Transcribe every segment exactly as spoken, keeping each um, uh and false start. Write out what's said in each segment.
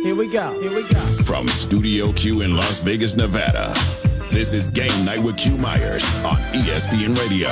Here we go. Here we go. From Studio Q in Las Vegas, Nevada, this is Game Night with Q Myers on E S P N Radio.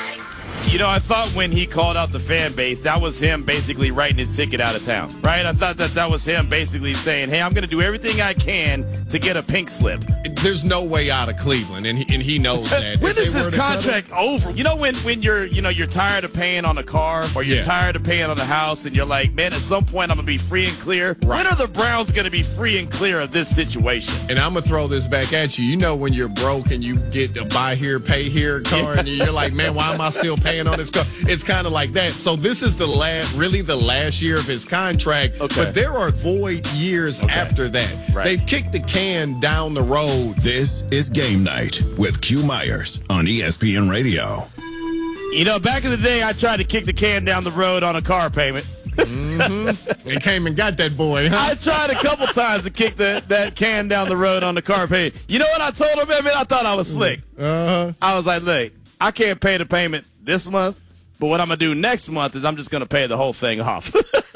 You know, I thought when he called out the fan base, that was him basically writing his ticket out of town, right? I thought that that was him basically saying, hey, I'm going to do everything I can to get a pink slip. There's no way out of Cleveland, and he, and he knows that. When is this contract over? You know, when, when you're, you know, you're tired of paying on a car or you're Yeah. tired of paying on a house and you're like, man, at some point I'm going to be free and clear. Right. When are the Browns going to be free and clear of this situation? And I'm going to throw this back at you. You know when you're broke and you get a buy here, pay here car, and you're like, man, why am I still paying on this car? It's kind of like that. So this is the last, really the last year of his contract. Okay. But there are void years Okay. after that. Right. They've kicked the can down the road. This is Game Night with Q Myers on E S P N Radio. You know, back in the day, I tried to kick the can down the road on a car payment. mm-hmm. And came and got that boy, huh? I tried a couple times to kick the, that can down the road on the car payment. You know what I told him, man? I thought I was slick. Uh-huh. I was like, look, I can't pay the payment this month, but what I'm going to do next month is I'm just going to pay the whole thing off.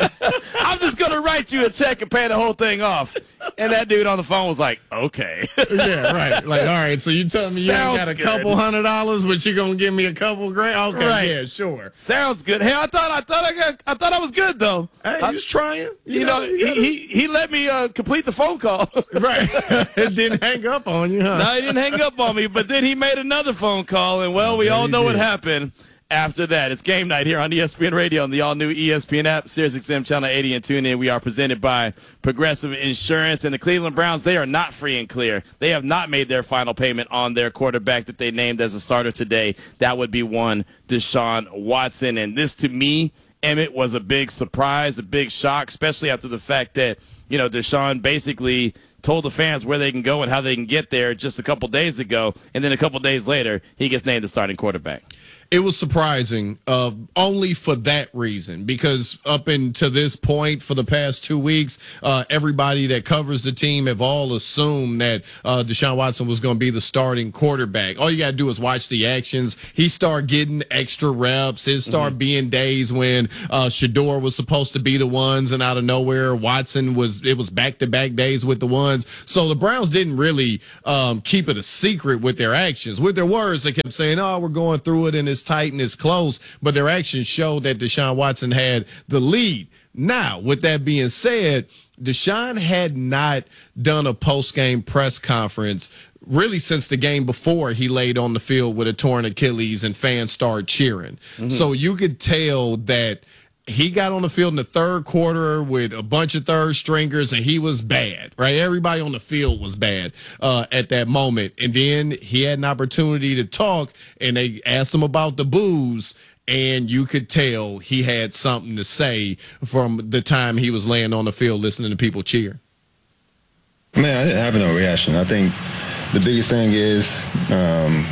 I'm just going to write you a check and pay the whole thing off. And that dude on the phone was like, okay. Yeah, right. Like, all right, so you telling me you ain't got a Sounds couple good. hundred dollars, but you going to give me a couple grand? Okay, Right. yeah, sure. Sounds good. Hey, I thought I thought I got I thought I was good though. Hey, I- he was trying. You, you know, you he, he he let me uh, complete the phone call. Right. It didn't hang up on you, huh? No, he didn't hang up on me, but then he made another phone call, and, well, we Yeah, all he know what did. happened after that. It's Game Night here on E S P N Radio and the all-new E S P N app, Sirius X M Channel eighty, and tune in. We are presented by Progressive Insurance, and the Cleveland Browns, they are not free and clear. They have not made their final payment on their quarterback that they named as a starter today. That would be one Deshaun Watson, and this, to me, Emmett, was a big surprise, a big shock, especially after the fact that, you know, Deshaun basically told the fans where they can go and how they can get there just a couple days ago, and then a couple days later, he gets named the starting quarterback. It was surprising, uh, only for that reason, because up until this point, for the past two weeks, uh, everybody that covers the team have all assumed that uh, Deshaun Watson was going to be the starting quarterback. All you got to do is watch the actions. He started getting extra reps. It started mm-hmm. being days when uh, Shador was supposed to be the ones, and out of nowhere, Watson was. It was back-to-back days with the ones. So the Browns didn't really um, keep it a secret with their actions. With their words, they kept saying, "Oh, we're going through it, and it's tight and it's close," but their actions showed that Deshaun Watson had the lead. Now, with that being said, Deshaun had not done a post-game press conference really since the game before he laid on the field with a torn Achilles and fans started cheering. Mm-hmm. So you could tell that he got on the field in the third quarter with a bunch of third stringers, and he was bad, right? Everybody on the field was bad uh, at that moment. And then he had an opportunity to talk, and they asked him about the boos, and you could tell he had something to say from the time he was laying on the field listening to people cheer. Man, I didn't have no reaction. I think the biggest thing is um,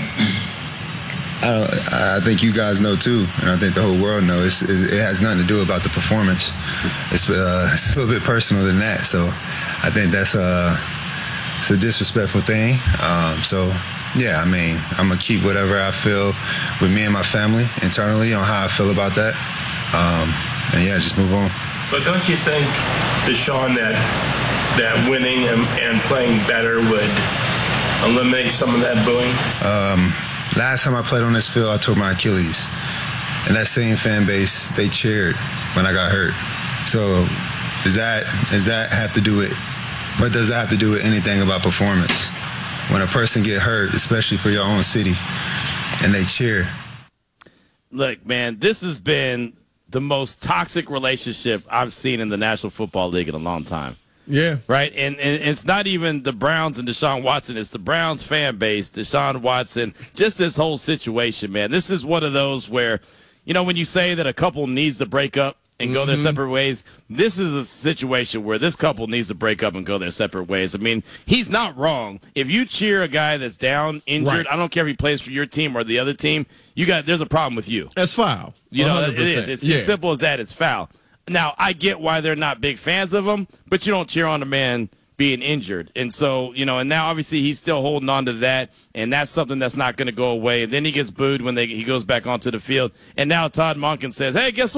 I, don't, I think you guys know too, and I think the whole world knows. It's, it has nothing to do about the performance. It's, uh, it's a little bit personal than that. So I think that's a, it's a disrespectful thing. Um, so, yeah, I mean, I'm going to keep whatever I feel with me and my family internally on how I feel about that. Um, and, yeah, just move on. But don't you think, Deshaun, that that winning and, and playing better would eliminate some of that booing? Um, last time I played on this field, I tore my Achilles. And that same fan base, they cheered when I got hurt. So does that, does that have to do with, what does that have to do with anything about performance? When a person get hurt, especially for your own city, and they cheer. Look, man, this has been the most toxic relationship I've seen in the National Football League in a long time. Yeah. Right? And, and it's not even the Browns and Deshaun Watson. It's the Browns fan base, Deshaun Watson, just this whole situation, man. This is one of those where, you know, when you say that a couple needs to break up and go mm-hmm. their separate ways, this is a situation where this couple needs to break up and go their separate ways. I mean, he's not wrong. If you cheer a guy that's down, injured, right. I don't care if he plays for your team or the other team, you got there's a problem with you. That's foul. You know, it is. It's yeah. as simple as that. It's foul. Now, I get why they're not big fans of him, but you don't cheer on a man being injured. And so, you know, and now obviously he's still holding on to that, and that's something that's not going to go away. And then he gets booed when they, he goes back onto the field. And now Todd Monken says, hey, guess what?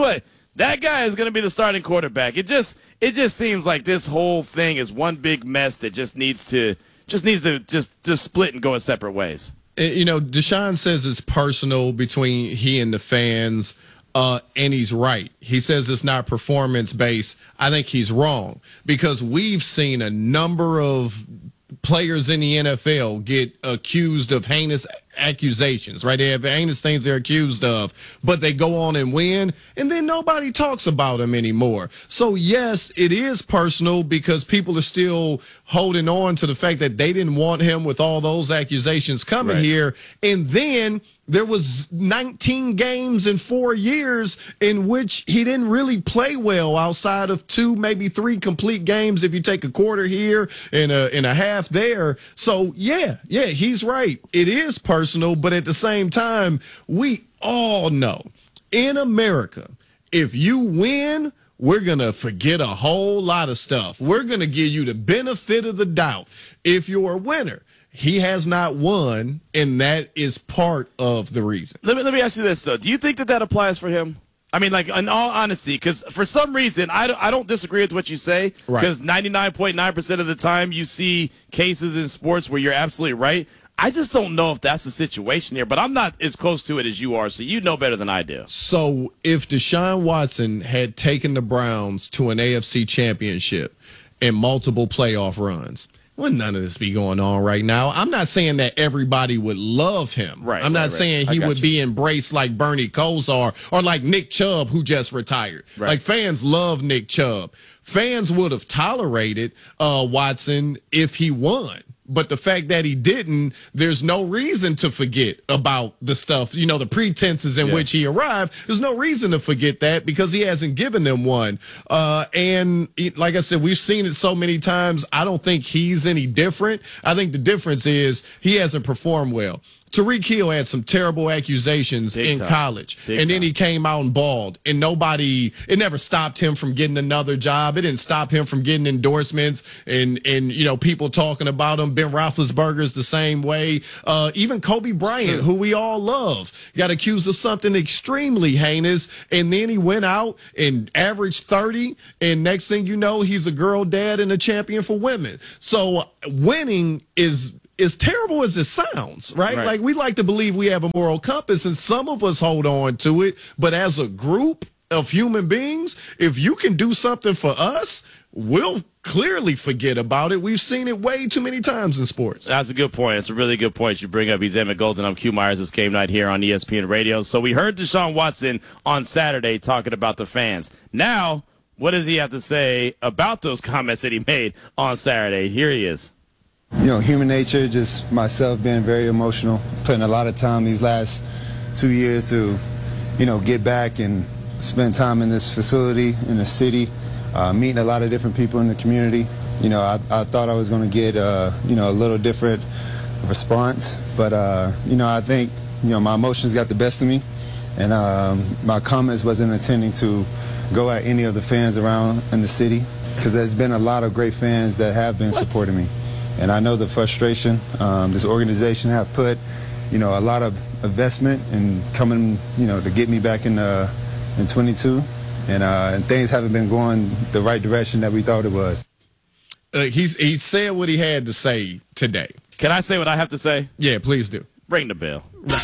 that guy is going to be the starting quarterback. It just it just seems like this whole thing is one big mess that just needs to just needs to just just split and go its separate ways. You know, Deshaun says it's personal between he and the fans, uh, and he's right. He says it's not performance-based. I think he's wrong because we've seen a number of players in the N F L get accused of heinous accusations, right? They have heinous things they're accused of, but they go on and win, and then nobody talks about them anymore. So, yes, it is personal because people are still holding on to the fact that they didn't want him with all those accusations coming right. here. And then there was nineteen games in four years in which he didn't really play well outside of two, maybe three complete games if you take a quarter here and a, and a half there. So, yeah, yeah, he's right. It is personal, but at the same time, we all know in America, if you win, we're going to forget a whole lot of stuff. We're going to give you the benefit of the doubt if you're a winner. He has not won, and that is part of the reason. Let me let me ask you this, though. Do you think that that applies for him? I mean, like, in all honesty, because for some reason, I don't, I don't disagree with what you say, because ninety-nine point nine percent of the time you see cases in sports where you're absolutely right. I just don't know if that's the situation here, but I'm not as close to it as you are, so you know better than I do. So if Deshaun Watson had taken the Browns to an A F C championship and multiple playoff runs, well, none of this be going on right now. I'm not saying that everybody would love him. Right, I'm not right, saying right. he would you. be embraced like Bernie Kosar or like Nick Chubb, who just retired. Right. Like, fans love Nick Chubb. Fans would have tolerated uh, Watson if he won. But the fact that he didn't, there's no reason to forget about the stuff, you know, the pretenses in yeah. which he arrived. There's no reason to forget that because he hasn't given them one. Uh, and he, like I said, we've seen it so many times. I don't think he's any different. I think the difference is he hasn't performed well. Tariq Hill had some terrible accusations Big in time. college, Big and then time. he came out and balled, and nobody, it never stopped him from getting another job. It didn't stop him from getting endorsements and, and you know, people talking about him. Ben Roethlisberger's the same way. Uh, even Kobe Bryant, True. who we all love, got accused of something extremely heinous, and then he went out and averaged thirty, and next thing you know, he's a girl dad and a champion for women. So winning is as terrible as it sounds, right? Right? Like, we like to believe we have a moral compass, and some of us hold on to it. But as a group of human beings, if you can do something for us, we'll clearly forget about it. We've seen it way too many times in sports. That's a good point. It's a really good point you bring up. He's Emmett Golden. I'm Q Myers. It's Game Night here on E S P N Radio. So we heard Deshaun Watson on Saturday talking about the fans. Now, what does he have to say about those comments that he made on Saturday? Here he is. You know, human nature, just myself being very emotional, putting a lot of time these last two years to, you know, get back and spend time in this facility, in the city, uh, meeting a lot of different people in the community. You know, I, I thought I was going to get, uh, you know, a little different response, but, uh, you know, I think, you know, my emotions got the best of me, and um, my comments wasn't intending to go at any of the fans around in the city, because there's been a lot of great fans that have been what? supporting me. And I know the frustration um, this organization have put, you know, a lot of investment in coming, you know, to get me back in uh, in twenty-two, and, uh, and things haven't been going the right direction that we thought it was. Uh, he's he said what he had to say today. Can I say what I have to say? Yeah, please do. Ring the bell. Right.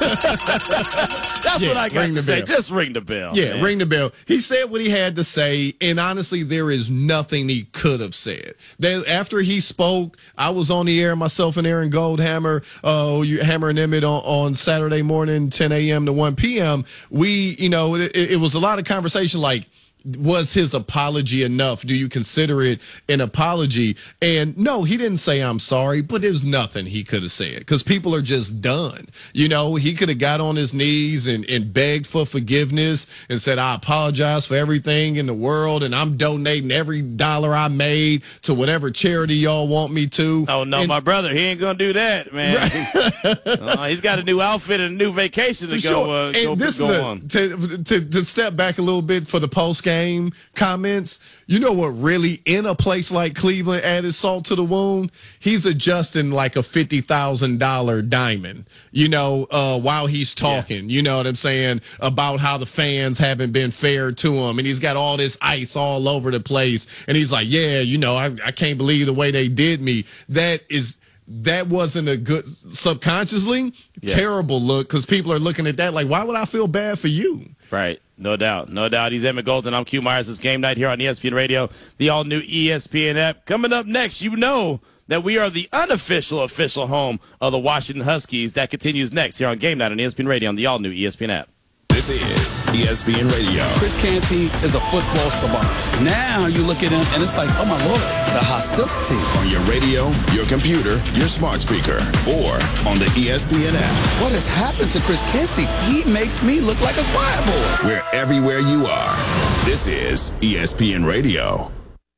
That's yeah, what I got to say. Bell. Just ring the bell. Yeah, man. ring the bell. He said what he had to say, and honestly, there is nothing he could have said. Then after he spoke, I was on the air, myself and Aaron Goldhammer, uh, you Hammer and Emmett on, on Saturday morning, ten a.m. to one p.m. We, you know, it, it was a lot of conversation like, was his apology enough? Do you consider it an apology? And no, he didn't say I'm sorry, but there's nothing he could have said because people are just done. You know, he could have got on his knees and, and begged for forgiveness and said, I apologize for everything in the world, and I'm donating every dollar I made to whatever charity y'all want me to. Oh, no, and, my brother, he ain't going to do that, man. Right. uh, he's got a new outfit and a new vacation to for go, sure. uh, and go, this go is a, on. To, to, to step back a little bit for the post game post-game comments, you know what really, in a place like Cleveland, added salt to the wound? He's adjusting like a fifty thousand dollars diamond, you know, uh, while he's talking, yeah. You know what I'm saying, about how the fans haven't been fair to him. And he's got all this ice all over the place. And he's like, yeah, you know, I, I can't believe the way they did me. That is... That wasn't a good, subconsciously, yeah. terrible look, because people are looking at that like, why would I feel bad for you? Right. No doubt. No doubt. He's Emmett Golden. I'm Q Myers. It's Game Night here on E S P N Radio, the all-new E S P N app. Coming up next, you know that we are the unofficial official home of the Washington Huskies. That continues next here on Game Night on E S P N Radio on the all-new E S P N app. This is E S P N Radio. Chris Canty is a football savant. Now you look at him and it's like, oh my Lord, the hostility. On your radio, your computer, your smart speaker, or on the E S P N app. What has happened to Chris Canty? He makes me look like a choir boy. We're everywhere you are. This is E S P N Radio.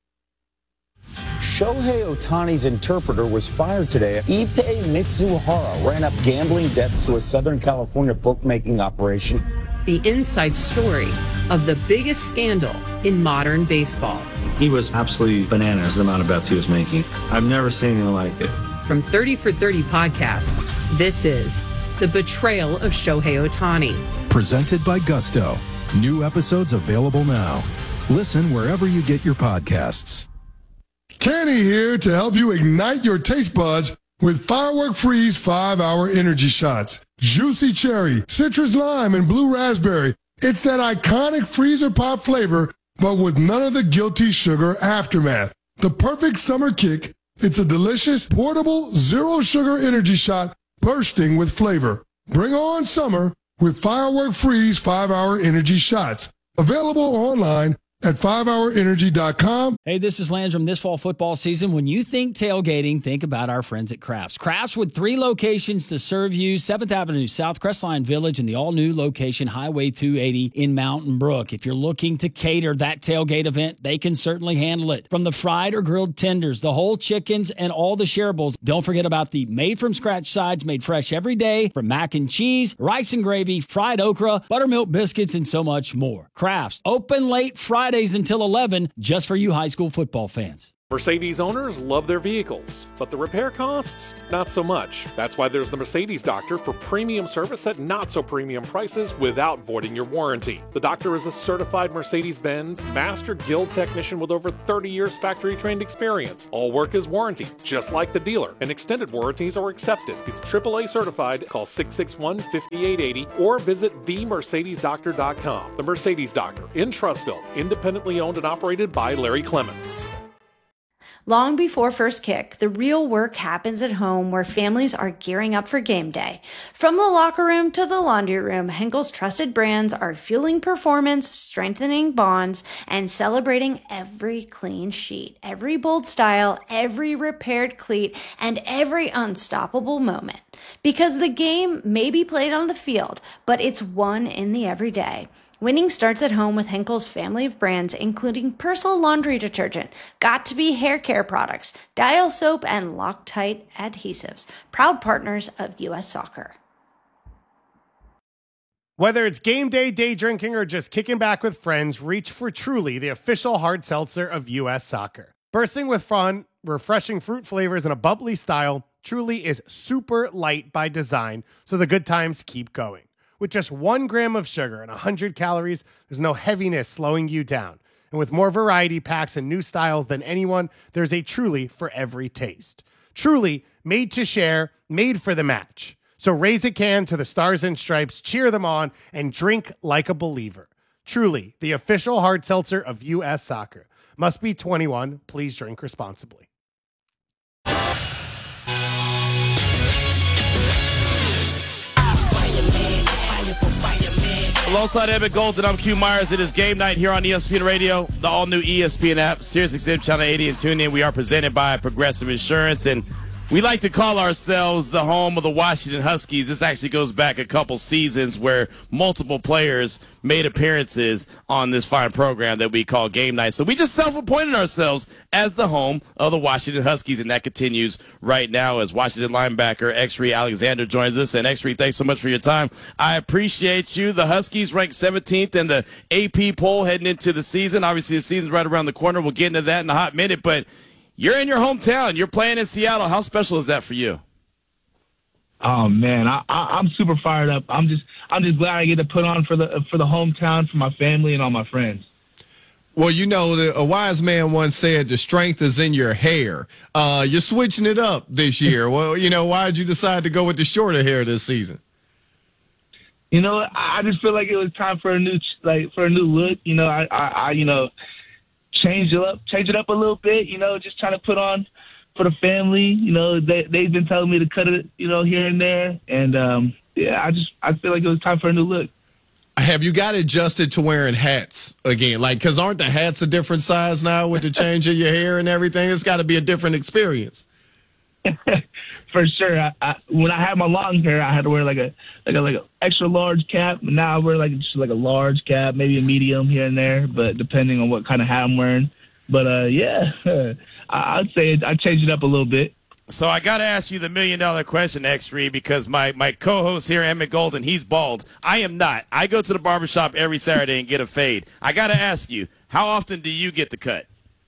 Shohei Ohtani's interpreter was fired today. Ippei Mitsuhara ran up gambling debts to a Southern California bookmaking operation. The inside story of the biggest scandal in modern baseball. He was absolutely bananas, the amount of bets he was making. I've never seen anything like it. From thirty for thirty podcasts, this is The Betrayal of Shohei Ohtani. Presented by Gusto. New episodes available now. Listen wherever you get your podcasts. Kenny here to help you ignite your taste buds with Firework Freeze five hour energy shots. Juicy cherry, citrus lime, and blue raspberry. It's that iconic freezer pop flavor, but with none of the guilty sugar aftermath. The perfect summer kick. It's a delicious, portable, zero sugar energy shot bursting with flavor. Bring on summer with Firework Freeze five hour energy shots. Available online at five hour energy dot com. Hey, this is Landrum. This fall football season, when you think tailgating, think about our friends at Crafts. Crafts with three locations to serve you, seventh Avenue South, Crestline Village, and the all-new location, Highway two eighty in Mountain Brook. If you're looking to cater that tailgate event, they can certainly handle it. From the fried or grilled tenders, the whole chickens, and all the shareables, don't forget about the made-from-scratch sides made fresh every day, from mac and cheese, rice and gravy, fried okra, buttermilk biscuits, and so much more. Crafts, open late Friday Fridays until eleven, just for you high school football fans. Mercedes owners love their vehicles, but the repair costs, not so much. That's why there's the Mercedes Doctor for premium service at not so premium prices without voiding your warranty. The Doctor is a certified Mercedes-Benz Master Guild technician with over thirty years factory trained experience. All work is warranted, just like the dealer, and extended warranties are accepted. He's triple A certified. Call six six one, five eight eight zero or visit the mercedes doctor dot com. The Mercedes Doctor in Trussville, independently owned and operated by Larry Clements. Long before first kick, the real work happens at home where families are gearing up for game day. From the locker room to the laundry room, Henkel's trusted brands are fueling performance, strengthening bonds, and celebrating every clean sheet, every bold style, every repaired cleat, and every unstoppable moment. Because the game may be played on the field, but it's won in the everyday. Winning starts at home with Henkel's family of brands, including Persil laundry detergent, Got2b hair care products, Dial soap, and Loctite adhesives. Proud partners of U S Soccer. Whether it's game day, day drinking, or just kicking back with friends, reach for Truly, the official hard seltzer of U S Soccer. Bursting with fun, refreshing fruit flavors, and a bubbly style, Truly is super light by design, so the good times keep going. With just one gram of sugar and one hundred calories, there's no heaviness slowing you down. And with more variety packs and new styles than anyone, there's a Truly for every taste. Truly, made to share, made for the match. So raise a can to the Stars and Stripes, cheer them on, and drink like a believer. Truly, the official hard seltzer of U S Soccer. Must be twenty-one. Please drink responsibly. Alongside Emmett Golden, I'm Q Myers. It is game night here on E S P N Radio, the all-new E S P N app, SiriusXM Channel eighty, and tune in. We are presented by Progressive Insurance. And We like to call ourselves the home of the Washington Huskies. This actually goes back a couple seasons where multiple players made appearances on this fine program that we call Game Night. So we just self-appointed ourselves as the home of the Washington Huskies, and that continues right now as Washington linebacker Exree Alexander joins us. And Exree, thanks so much for your time. I appreciate you. The Huskies ranked seventeenth in the A P poll heading into the season. Obviously, the season's right around the corner. We'll get into that in a hot minute, but you're in your hometown. You're playing in Seattle. How special is that for you? Oh man, I, I, I'm super fired up. I'm just, I'm just glad I get to put on for the for the hometown, for my family and all my friends. Well, you know, the, a wise man once said, "The strength is in your hair." Uh, you're switching it up this year. Well, you know, why did you decide to go with the shorter hair this season? You know, I just feel like it was time for a new, like, for a new look. You know, I, I, I you know. Change it up, change it up a little bit, you know, just trying to put on for the family. You know, they, they've been telling me to cut it, you know, here and there. And, um, yeah, I just, I feel like it was time for a new look. Have you got adjusted to wearing hats again? Like, because aren't the hats a different size now with the change of your hair and everything? It's got to be a different experience. For sure. I, I, when I had my long hair, I had to wear like a like a like an extra large cap. Now I wear like just like a large cap, maybe a medium here and there, but depending on what kind of hat I'm wearing. But uh, yeah, I, I'd say I changed it up a little bit. So I got to ask you the million dollar question, Exree, because my, my co-host here, Emmett Golden, he's bald. I am not. I go to the barbershop every Saturday and get a fade. I got to ask you, how often do you get the cut?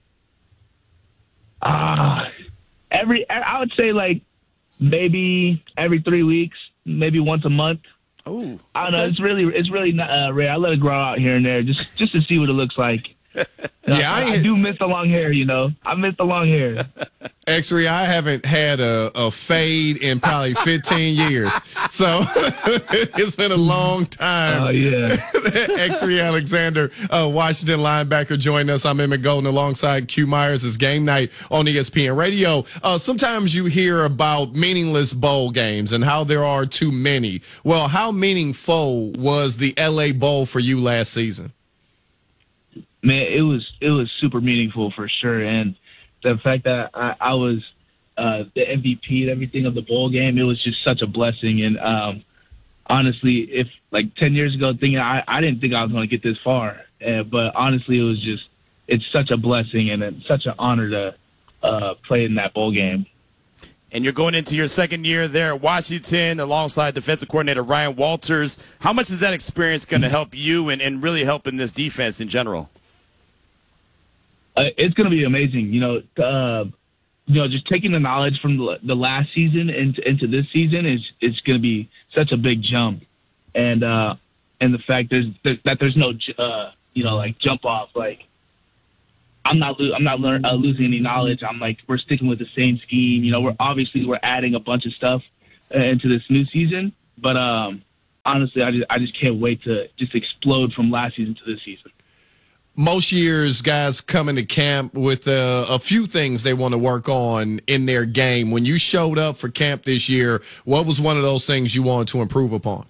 Ah, uh, every I would say like. Maybe every three weeks, maybe once a month. Oh, I don't know. It's really, it's really not uh, rare. I let it grow out here and there, just, just to see what it looks like. Yeah, I, I do miss the long hair. You know, I miss the long hair. Exree, I haven't had a, a fade in probably fifteen years, so it's been a long time. Oh yeah, Exree Alexander, uh, Washington linebacker, joined us. I'm Emmett Golden alongside Q Myers. It's Game Night on E S P N Radio. Uh, sometimes you hear about meaningless bowl games and how there are too many. Well, how meaningful was the L A Bowl for you last season? Man, it was it was super meaningful for sure, and the fact that I, I was uh, the M V P and everything of the bowl game, it was just such a blessing. And um, honestly, if like ten years ago, thinking I, I didn't think I was going to get this far, uh, but honestly, it was just it's such a blessing and it's such an honor to uh, play in that bowl game. And you're going into your second year there at Washington alongside defensive coordinator Ryan Walters. How much is that experience going to help you and, and really help in this defense in general? Uh, it's going to be amazing. You know, uh, you know, just taking the knowledge from the, the last season into, into this season is it's going to be such a big jump, and uh, and the fact there's that there's no uh, you know like jump off. Like I'm not lo- I'm not learn- uh, losing any knowledge. I'm like we're sticking with the same scheme. You know, we're obviously we're adding a bunch of stuff uh, into this new season, but um, honestly, I just I just can't wait to just explode from last season to this season. Most years, guys come into camp with uh, a few things they want to work on in their game. When you showed up for camp this year, what was one of those things you wanted to improve upon?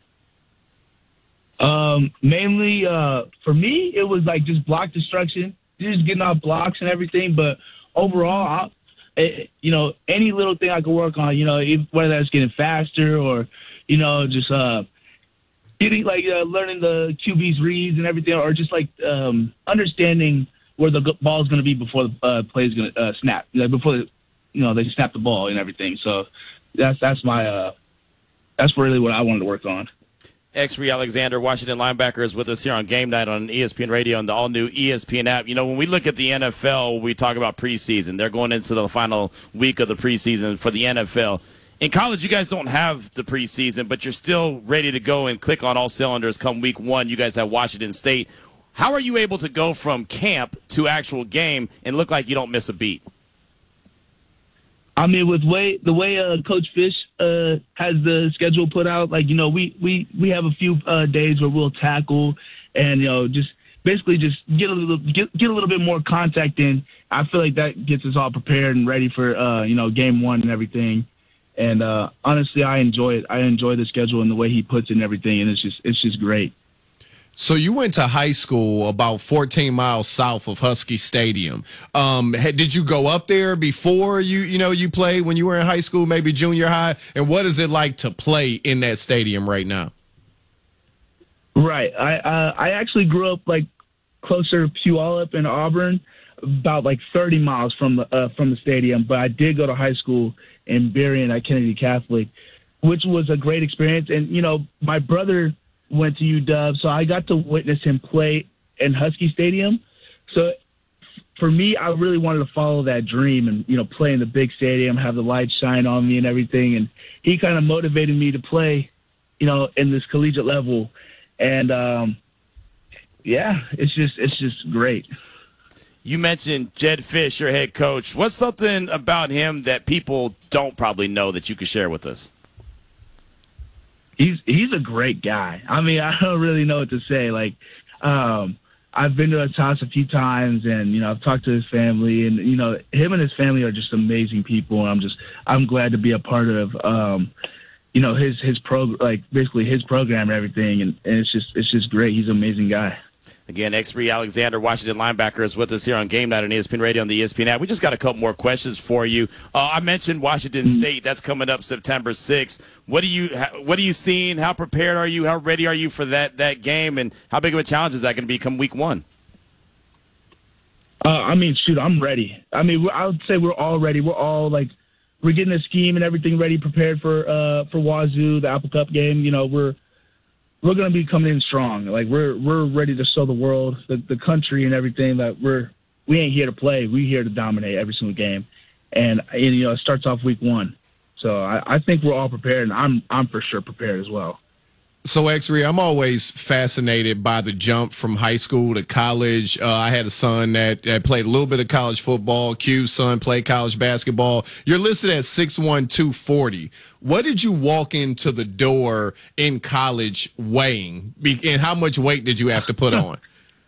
Um, mainly, uh, for me, it was like just block destruction, just getting off blocks and everything. But overall, I, it, you know, any little thing I could work on, you know, if, whether that's getting faster or, you know, just uh, getting like uh, learning the Q B's reads and everything, or just like um, understanding where the ball is going to be before the uh, play is going to uh, snap, like before the, you know they snap the ball and everything. So that's that's my uh, that's really what I wanted to work on. Exree Alexander, Washington linebacker, is with us here on Game Night on E S P N Radio and the all-new E S P N app. You know, when we look at the N F L, we talk about preseason. They're going into the final week of the preseason for the N F L. In college, you guys don't have the preseason, but you're still ready to go and click on all cylinders come week one. You guys have Washington State. How are you able to go from camp to actual game and look like you don't miss a beat? I mean, with way the way uh, Coach Fish uh, has the schedule put out, like, you know, we, we, we have a few uh, days where we'll tackle and, you know, just basically just get a little get, get a little bit more contact in. I feel like that gets us all prepared and ready for, uh, you know, game one and everything. And uh, honestly, I enjoy it. I enjoy the schedule and the way he puts it and everything, and it's just it's just great. So you went to high school about fourteen miles south of Husky Stadium. Um, had, did you go up there before you, you know, you played when you were in high school, maybe junior high? And what is it like to play in that stadium right now? Right. I uh, I actually grew up like closer to Puyallup in Auburn, about like thirty miles from the uh, from the stadium. But I did go to high school in Berrien at Kennedy Catholic, which was a great experience. And you know, my brother went to U W, so I got to witness him play in Husky Stadium. So for me, I really wanted to follow that dream and, you know, play in the big stadium, have the lights shine on me and everything. And he kind of motivated me to play, you know, in this collegiate level. And, um, yeah, it's just, it's just great. You mentioned Jedd Fisch, your head coach. What's something about him that people don't probably know that you could share with us? He's he's a great guy. I mean, I don't really know what to say. Like, um, I've been to his house a few times, and you know, I've talked to his family, and you know, him and his family are just amazing people. And I'm just I'm glad to be a part of, um, you know, his his pro like basically his program and everything. And, and it's just it's just great. He's an amazing guy. Again, Exree Alexander, Washington linebacker, is with us here on Game Night on E S P N Radio on the E S P N app. We just got a couple more questions for you. Uh, I mentioned Washington State. That's coming up September sixth. What do you What are you seeing? How prepared are you? How ready are you for that that game? And how big of a challenge is that going to be come week one? Uh, I mean, shoot, I'm ready. I mean, I would say we're all ready. We're all like, we're getting the scheme and everything ready, prepared for uh, for Wazoo, the Apple Cup game. You know, we're we're going to be coming in strong. Like we're we're ready to show the world, the, the country, and everything that we're we ain't here to play. We're here to dominate every single game, and, and you know it starts off week one. So I, I think we're all prepared, and I'm I'm for sure prepared as well. So, Exree, I'm always fascinated by the jump from high school to college. Uh, I had a son that, that played a little bit of college football. Q's son played college basketball. You're listed at six one, two forty. What did you walk into the door in college weighing, and how much weight did you have to put on?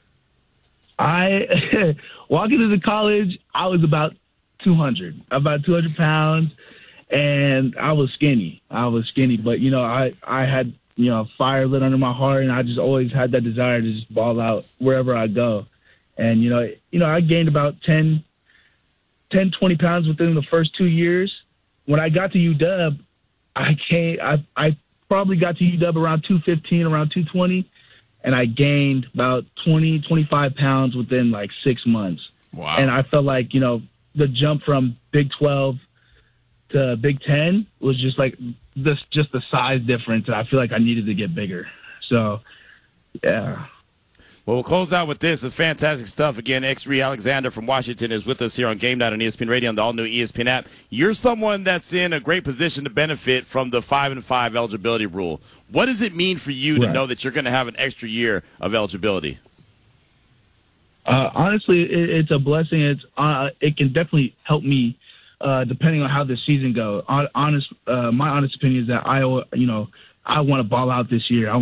I walking into college, I was about two hundred, about two hundred pounds, and I was skinny. I was skinny, but you know, I I had. you know, fire lit under my heart, and I just always had that desire to just ball out wherever I go. And, you know, you know, I gained about ten, ten, twenty pounds within the first two years. When I got to U W, I came, I, I probably got to U W around two fifteen, around two twenty, and I gained about twenty, twenty-five pounds within like six months. Wow. And I felt like, you know, the jump from Big twelve to Big Ten was just like this, just the size difference. And I feel like I needed to get bigger. So, yeah. Well, we'll close out with this. It's fantastic stuff. Again, Exree Alexander from Washington is with us here on Game Night on E S P N Radio on the all-new E S P N app. You're someone that's in a great position to benefit from the five and five eligibility rule. What does it mean for you right. to know that you're going to have an extra year of eligibility? Uh, honestly, it, it's a blessing. It's uh, it can definitely help me. Uh, depending on how the season goes, honest, uh, my honest opinion is that I, you know, I want to ball out this year. I